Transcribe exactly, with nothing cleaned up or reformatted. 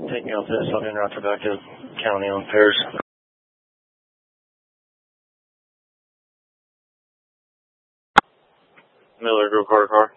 Take me off this, I'll be en route back to county on Pairs. Miller, go car car.